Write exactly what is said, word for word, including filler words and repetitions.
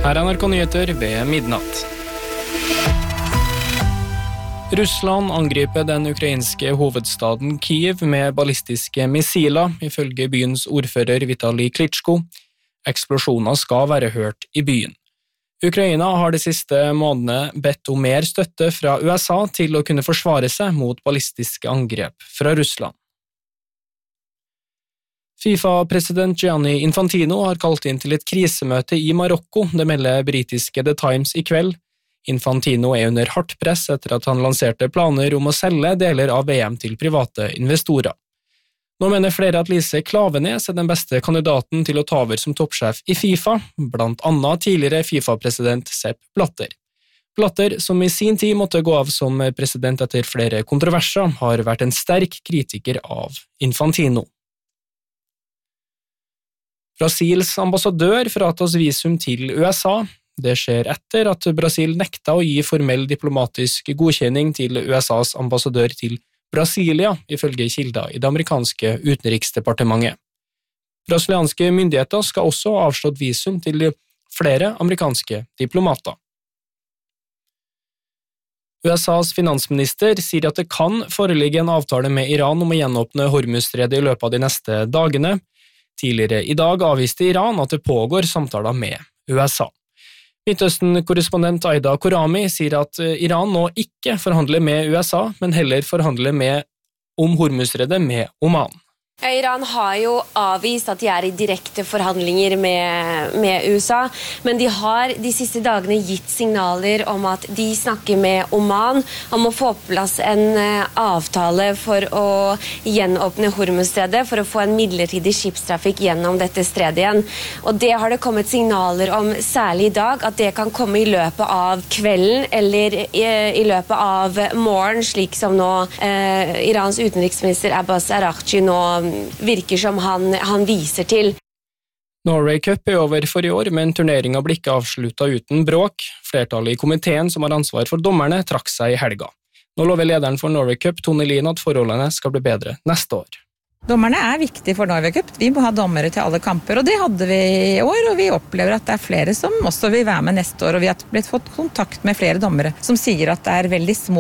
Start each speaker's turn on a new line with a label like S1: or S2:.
S1: Her er N R K Nyheter ved midnatt. Russland angriper den ukrainske hovedstaden Kyiv med ballistiske missiler, ifølge byens ordfører Vitali Klitschko. Eksplosjoner skal være hørt i byen. Ukraina har de siste månedene bedt om mer støtte fra U S A til å kunne forsvare seg mot ballistiske angrep fra Russland. FIFA-president Gianni Infantino har kalt inn til et krisemøte i Marokko, det melder britiske The Times i kveld. Infantino er under hardt press etter at han lanserte planer om å selge deler av V M til private investorer. Nå mener flere at Lise Klaveness er den beste kandidaten til å ta over som toppsjef i FIFA, blant annet tidligere FIFA-president Sepp Blatter. Blatter, som i sin tid måtte gå av som president etter flere kontroverser, har vært en sterk kritiker av Infantino. Brasils ambassadør fratas visum til U S A. Det skjer etter at Brasil nekta å gi formell diplomatisk godkjenning til U S A's ambassadør til Brasilia, ifølge kilder i det amerikanske utenriksdepartementet. Brasilianske myndigheter skal også ha avslått visum til flere amerikanske diplomater. U S A's finansminister sier at det kan foreligge en avtale med Iran om å gjenåpne Hormuzstredet i løpet av de neste dagene. Tidligere i dag avviste Iran at det pågår samtaler med U S A. Midtøsten-korrespondent Aida Korami sier at Iran nå ikke forhandler med U S A, men heller forhandler med om Hormuzstredet med Oman.
S2: Iran har jo avvist at de er i direkte forhandlinger med, med U S A, men de har de siste dagene gitt signaler om at de snakker med Oman om å få på plass en avtale for å gjenåpne Hormuzstredet, for å få en midlertidig skipstrafikk gjennom dette stredet igjen. Og det har det kommet signaler om særlig i dag, at det kan komme i løpet av kvelden eller i, i løpet av morgen, slik som nå eh, Irans utenriksminister Abbas Araghchi nå virker som han, han viser til.
S1: Norway Cup er over for i år, men turneringen ble ikke avsluttet uten bråk. Flertallet i komiteen som har ansvar for dommerne trakk seg i helga. Nå lover lederen for Norway Cup, Tone Lien, at forholdene skal bli bedre neste år.
S3: Dommerne er viktige for Norway Cup. Vi må ha dommere til alle kamper, og det hadde vi i år, og vi opplever at det er flere som også vil være med neste år, og vi har blitt fått kontakt med flere dommere som sier at det er veldig små